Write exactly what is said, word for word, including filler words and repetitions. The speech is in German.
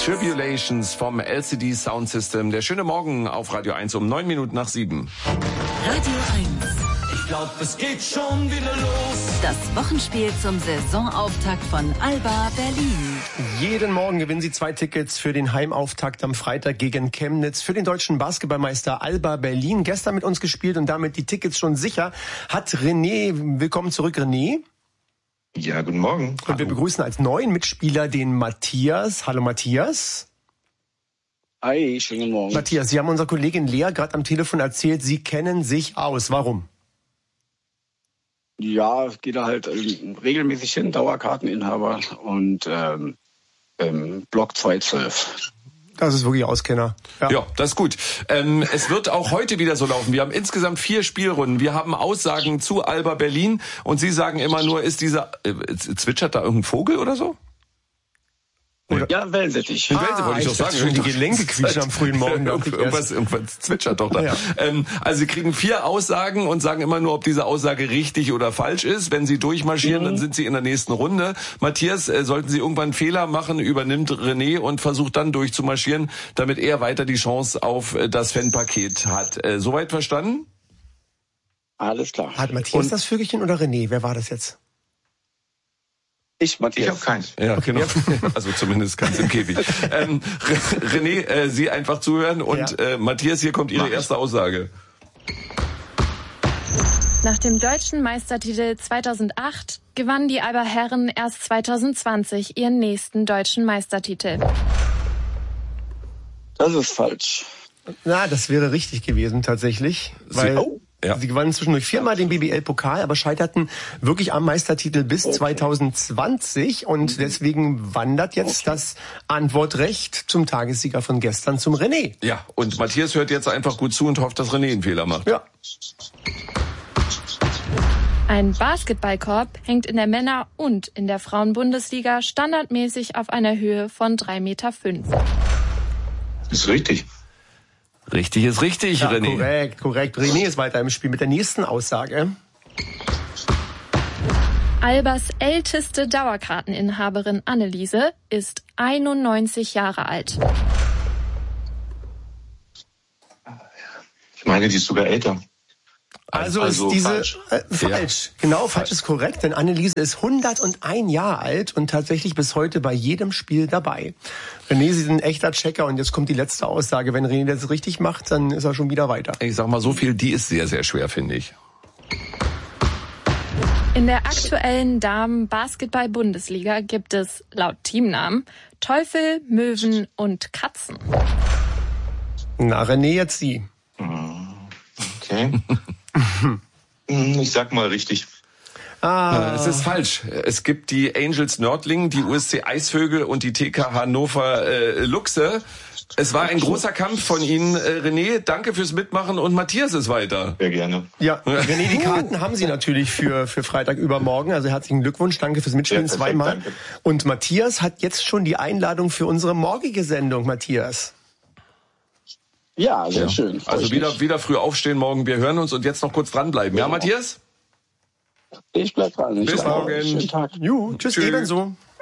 Tribulations vom L C D Sound System. Der schöne Morgen auf Radio eins um neun Minuten nach sieben. Radio eins. Ich glaub, es geht schon wieder los. Das Wochenspiel zum Saisonauftakt von Alba Berlin. Jeden Morgen gewinnen Sie zwei Tickets für den Heimauftakt am Freitag gegen Chemnitz für den deutschen Basketballmeister Alba Berlin. Gestern mit uns gespielt und damit die Tickets schon sicher. Hat René, willkommen zurück René. Ja, guten Morgen. Und Hallo. wir begrüßen als neuen Mitspieler den Matthias. Hallo Matthias. Hi, schönen Morgen. Matthias, Sie haben unserer Kollegin Lea gerade am Telefon erzählt, Sie kennen sich aus. Warum? Ja, ich gehe da halt ähm, regelmäßig hin, Dauerkarteninhaber und ähm, ähm, Block zweihundertzwölf. Das ist wirklich Auskenner. Ja, ja, das ist gut. Ähm, es wird auch heute wieder so laufen. Wir haben insgesamt vier Spielrunden. Wir haben Aussagen zu Alba Berlin und Sie sagen immer nur, ist dieser, äh, zwitschert da irgendein Vogel oder so? Oder? Ja, Wellensittich. Ah, Welse, wollte ich doch sagen. Schon die Gelenke quietschen am frühen Morgen. irgendwas, irgendwas zwitschert doch da. Ja. Ähm, also Sie kriegen vier Aussagen und sagen immer nur, ob diese Aussage richtig oder falsch ist. Wenn Sie durchmarschieren, mhm. dann sind Sie in der nächsten Runde. Matthias, äh, sollten Sie irgendwann einen Fehler machen, übernimmt René und versucht dann durchzumarschieren, damit er weiter die Chance auf äh, das Fanpaket hat. Äh, soweit verstanden? Alles klar. Hat Matthias und das Vögelchen oder René? Wer war das jetzt? Ich, Matthias. Ich habe keins. Ja, okay, genau. Also zumindest keins im Käfig. ähm, René, äh, Sie einfach zuhören und ja. äh, Matthias, hier kommt Ihre erste Aussage. Nach dem deutschen Meistertitel zweitausendacht gewannen die Alba Herren erst zweitausendzwanzig ihren nächsten deutschen Meistertitel. Das ist falsch. Na, das wäre richtig gewesen tatsächlich. Weil oh. Ja. Sie gewannen zwischendurch viermal den B B L-Pokal, aber scheiterten wirklich am Meistertitel bis okay. zweitausendzwanzig. Und deswegen wandert jetzt okay. das Antwortrecht zum Tagessieger von gestern zum René. Ja, und Matthias hört jetzt einfach gut zu und hofft, dass René einen Fehler macht. Ja. Ein Basketballkorb hängt in der Männer- und in der Frauenbundesliga standardmäßig auf einer Höhe von drei Meter fünf. Ist richtig. Richtig ist richtig, ja, René. Korrekt, korrekt. René ist weiter im Spiel mit der nächsten Aussage. Albas älteste Dauerkarteninhaberin Anneliese ist einundneunzig Jahre alt. Ich meine, die ist sogar älter. Also, also ist diese falsch. Äh, falsch. Ja. Genau, falsch, falsch ist korrekt, denn Anneliese ist hunderteins Jahre alt und tatsächlich bis heute bei jedem Spiel dabei. René, Sie sind ein echter Checker und jetzt kommt die letzte Aussage. Wenn René das richtig macht, dann ist er schon wieder weiter. Ich sag mal so viel, die ist sehr, sehr schwer, finde ich. In der aktuellen Damen-Basketball-Bundesliga gibt es laut Teamnamen Teufel, Möwen und Katzen. Na, René, jetzt Sie. Okay. Ich sag mal richtig. Ah. Es ist falsch. Es gibt die Angels Nördlingen, die U S C Eisvögel und die T K Hannover äh, Luchse. Es war ein großer Kampf von Ihnen, äh, René. Danke fürs Mitmachen und Matthias ist weiter. Sehr gerne. Ja, René, die Karten haben Sie natürlich für für Freitag übermorgen. Also herzlichen Glückwunsch, danke fürs Mitspielen ja, zweimal. Danke. Und Matthias hat jetzt schon die Einladung für unsere morgige Sendung, Matthias. Ja, sehr ja. schön. Also wieder, wieder früh aufstehen morgen. Wir hören uns und jetzt noch kurz dranbleiben. Ja, ja Matthias? Ich bleib dran. Bis morgen. Schönen Tag. Juhu, tschüss, ebenso.